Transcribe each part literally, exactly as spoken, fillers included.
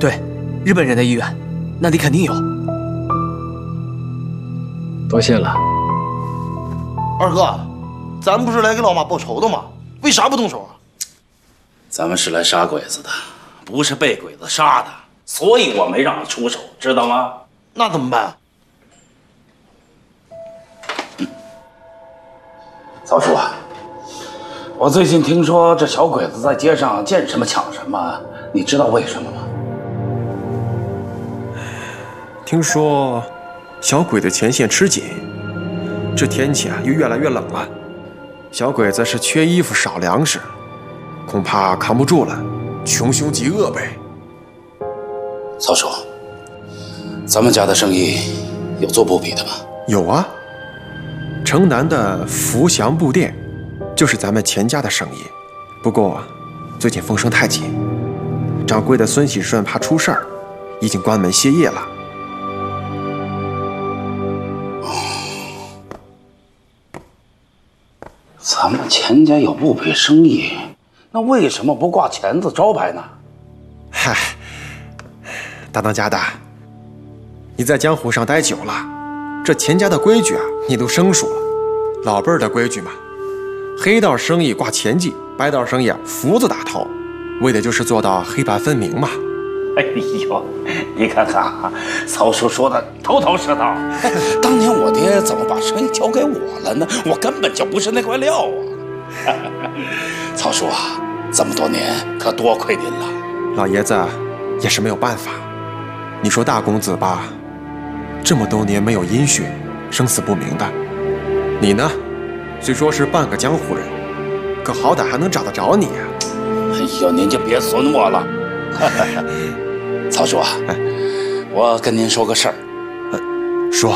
对，日本人的医院，那里肯定有。 多谢了。 二哥，咱不是来给老妈报仇的吗？为啥不动手啊？ 咱们是来杀鬼子的，不是被鬼子杀的，所以我没让他出手，知道吗？ 那怎么办？ 嗯，曹叔啊，我最近听说这小鬼子在街上见什么抢什么，你知道为什么吗？ 听说小鬼子前线吃紧，这天气啊又越来越冷了，小鬼子是缺衣服少粮食，恐怕扛不住了，穷凶极恶呗。 曹叔，咱们家的生意有做布匹的吗？ 有啊，城南的福祥布店就是咱们钱家的生意，不过最近风声太紧，掌柜的孙喜顺怕出事儿，已经关门歇业了。 咱们钱家有布匹生意，那为什么不挂钱字招牌呢？ 嗨，大当家的，你在江湖上待久了，这钱家的规矩啊，你都生疏了。老辈儿的规矩嘛，黑道生意挂钱记，白道生意啊福字打头，为的就是做到黑白分明嘛。 哎呦，你看看啊，曹叔说的头头是道。当年我爹怎么把生意交给我了呢？我根本就不是那块料啊！曹叔啊，这么多年可多亏您了。 老爷子也是没有办法。你说大公子吧，这么多年没有音讯，生死不明的。你呢，虽说是半个江湖人，可好歹还能找得着你啊。 哎呦，您就别损我了。曹叔啊，哎，我跟您说个事儿。 呃，说。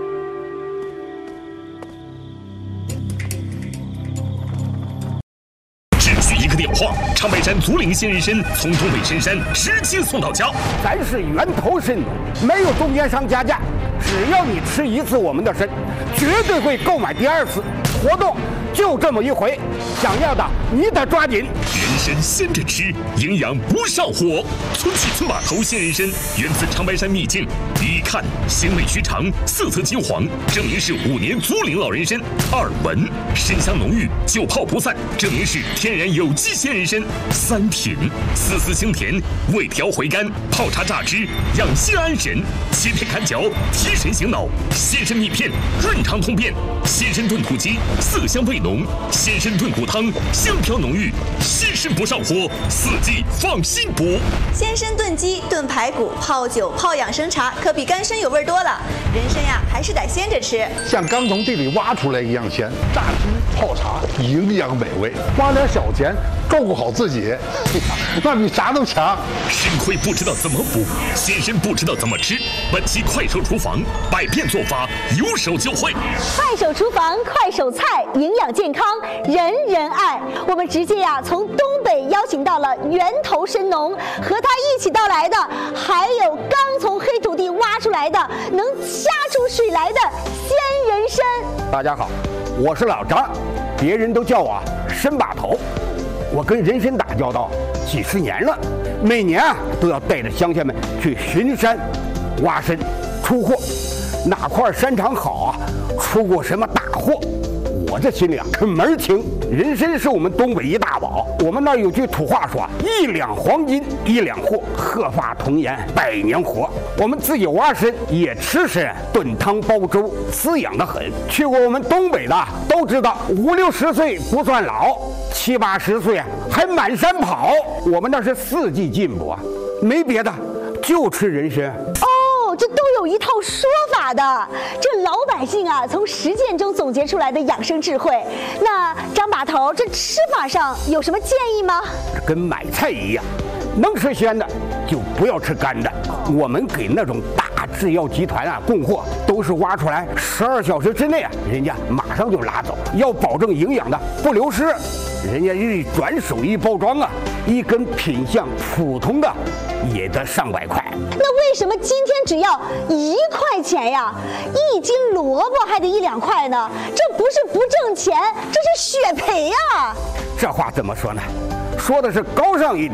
只需一个电话，长白山竹林仙人参从东北深山直接送到家。 咱是源头参农，没有中间商加价，只要你吃一次我们的参，绝对会购买第二次。活动就这么一回，想要的你得抓紧。 人参鲜着吃，营养不上火。村起村把头鲜人参源自长白山秘境，一看鲜味须长，色泽金黄，证明是五年竹林老人参。二闻参香浓郁，久泡不散，证明是天然有机鲜人参。三品丝丝清甜，味调回甘，泡茶榨汁，养心安神，切片砍嚼，提神醒脑。鲜参蜜片润肠通便，鲜参炖土鸡色香味浓，鲜参炖骨汤香飘浓郁，鲜参不上火，四季放心补。 鲜参炖鸡、炖排骨、泡酒、泡养生茶，可比干参有味多了。人参呀，还是得鲜着吃， 像刚从地里挖出来一样鲜，榨汁泡茶，营养美味，花点小钱照顾好自己，那比啥都强。 参亏不知道怎么补，鲜参不知道怎么吃。本期快手厨房，百变做法，有手就会。 快手厨房，快手菜，营养健康，人人爱。我们直接呀、啊，从东北邀请到了源头参农，和他一起到来的，还有刚从黑土地挖出来的，能掐出水来的鲜人参。 大家好，我是老张，别人都叫我参把头。我跟人参打交道几十年了，每年啊都要带着乡亲们去巡山、挖参、出货。哪块山场好啊，出过什么大货，我这心里啊可门儿清。人参是我们东北一大宝，我们那儿有句土话说，一两黄金一两货，鹤发童颜百年活。我们自己挖参也吃参，炖汤煲粥，滋养得很。去过我们东北的都知道，五六十岁不算老，七八十岁啊还满山跑。我们那是四季进补啊，没别的，就吃人参。 哦，这都有一套说法的，这老百姓啊从实践中总结出来的养生智慧。那张把头，这吃法上有什么建议吗？ 跟买菜一样，能吃鲜的就不要吃干的。我们给那种大制药集团啊供货，都是挖出来十二小时之内啊，人家马上就拉走，要保证营养的不流失。人家一转手一包装啊，一根品相普通的也得上百块。 那为什么今天只要一块钱呀？一斤萝卜还得一两块呢？这不是不挣钱，这是血赔呀！ 这话怎么说呢？说的是高尚一点，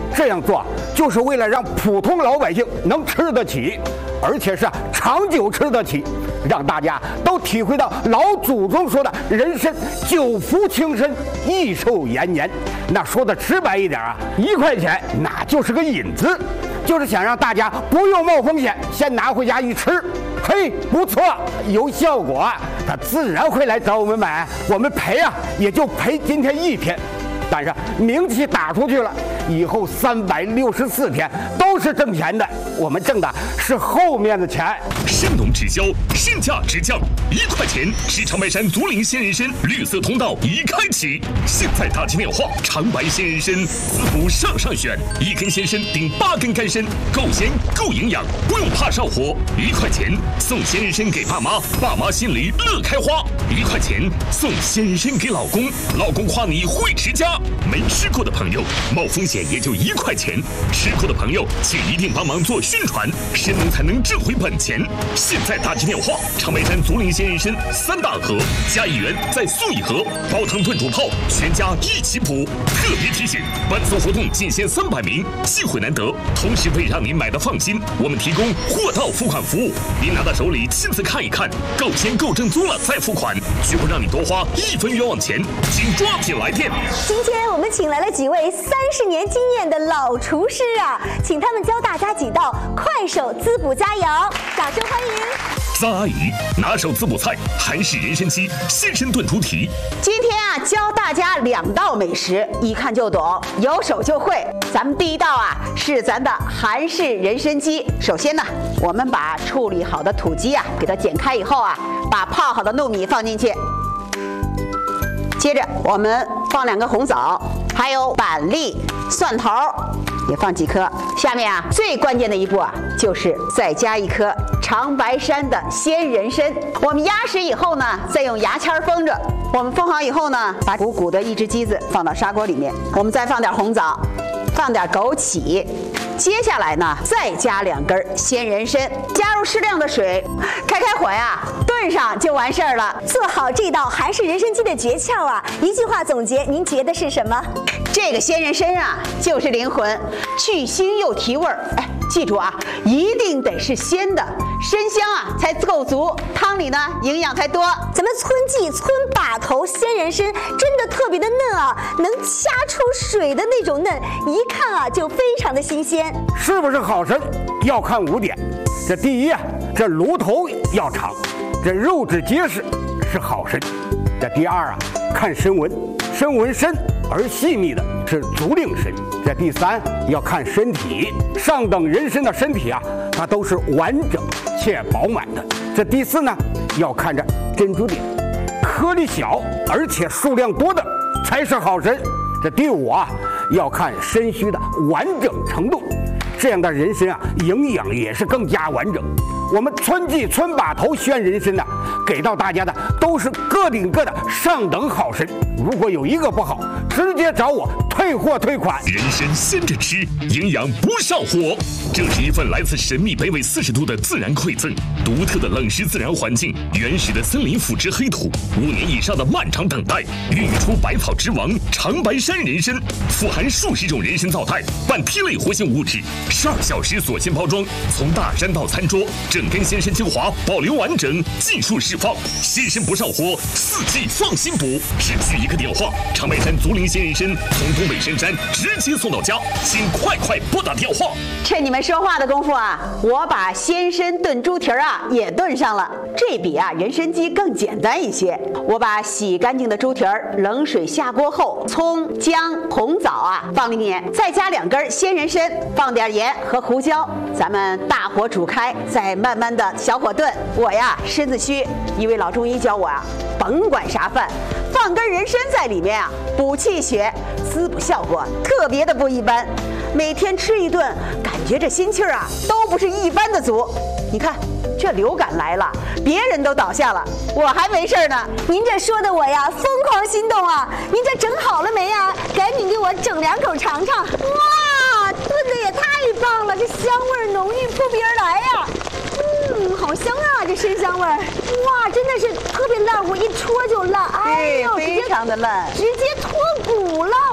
这样做就是为了让普通老百姓能吃得起，而且是长久吃得起，让大家都体会到老祖宗说的人参久服青参，益寿延年。那说的直白一点啊，一块钱那就是个引子，就是想让大家不用冒风险，先拿回家一吃，嘿，不错，有效果，他自然会来找我们买。我们赔啊，也就赔今天一天，但是名气打出去了，以后三百六十四天都是挣钱的。我们挣的是后面的钱。 生农直销，身价直降，一块钱是长白山竹林鲜人参绿色通道已开启。现在打起电话，长白鲜人参滋补上上选，一根鲜参顶八根干参，够鲜够营养，不用怕上火。一块钱送鲜人参给爸妈，爸妈心里乐开花；一块钱送鲜人参给老公，老公夸你会持家。没吃过的朋友，冒风险也就一块钱；吃过的朋友，请一定帮忙做宣传，神农才能挣回本钱。现在打起电话，长白山竹林鲜人参三大盒加一元再送一盒，煲汤炖煮泡，全家一起补。特别提醒，本次活动仅限三百名，机会难得，同时为让您买的放心，我们提供货到付款服务。您拿到手里亲自看一看，够鲜够正宗了再付款，绝不让你多花一分冤枉钱，请抓紧来电。 今天我们请来了几位三十年经验的老厨师啊，请他们教大家几道快手滋补佳肴，掌声欢迎。 张阿姨拿手滋补菜韩式人参鸡鲜参炖猪蹄。 今天啊，教大家两道美食，一看就懂，有手就会。咱们第一道啊是咱的韩式人参鸡。首先呢，我们把处理好的土鸡啊给它剪开以后啊，把泡好的糯米放进去。接着我们放两个红枣，还有板栗、蒜头也放几颗。下面啊，最关键的一步啊，就是再加一颗长白山的鲜人参。我们压实以后呢，再用牙签封着。我们封好以后呢，把鼓鼓的一只鸡子放到砂锅里面，我们再放点红枣，放点枸杞。接下来呢，再加两根鲜人参，加入适量的水，开开火呀，炖上就完事儿了。 做好这道韩式人参鸡的诀窍啊，一句话总结，您觉得是什么？ 这个鲜人参啊，就是灵魂，去腥又提味儿。哎，记住啊，一定得是鲜的，参香啊才够足，汤里呢营养才多。 咱们村记村把头鲜人参真的特别的嫩啊，能掐出水的那种嫩，一看啊就非常的新鲜。 是不是好参要看五点，这第一啊，这炉头要长，这肉质结实是好参。这第二啊，看参纹，参纹深而细密的是竹令参。这第三要看身体，上等人参的身体啊，它都是完整且饱满的。这第四呢，要看着珍珠点，颗粒小而且数量多的才是好参。这第五啊，要看参须的完整程度，这样的人参啊，营养也是更加完整。我们村记村把头鲜人参呢、啊，给到大家的都是个顶个的上等好参。如果有一个不好，直接找我退货退款。 人参鲜着吃，营养不上火。这是一份来自神秘北纬四十度的自然馈赠，独特的冷湿自然环境，原始的森林腐殖黑土，五年以上的漫长等待，孕育出百草之王长白山人参，富含数十种人参皂苷、半萜类活性物质，十二小时锁鲜包装，从大山到餐桌，整根鲜参精华保留完整，尽数释放，鲜参不上火，四季放心补。只需一个电话，长白山竹林鲜人参从东北深山直接送到家，请快快拨打电话。 趁你们说话的功夫啊，我把鲜参炖猪蹄儿啊也炖上了。这比啊人参鸡更简单一些。我把洗干净的猪蹄儿冷水下锅后，葱、姜、红枣啊放里面，再加两根鲜人参，放点盐和胡椒，咱们大火煮开，再慢慢的小火炖。我呀身子虚，一位老中医教我啊，甭管啥饭，放根人参在里面啊，补气血，滋补效果特别的不一般。每天吃一顿，感觉这心气儿啊都不是一般的足。你看这流感来了，别人都倒下了，我还没事呢。 您这说的我呀疯狂心动啊！您这整好了没呀？赶紧给我整两口尝尝。哇，炖的也太棒了，这香味浓郁扑鼻而来呀！嗯，好香啊，这参香味儿。哇，真的是特别烂，我一戳就烂，哎呦， 非常的烂， 直接脱骨了。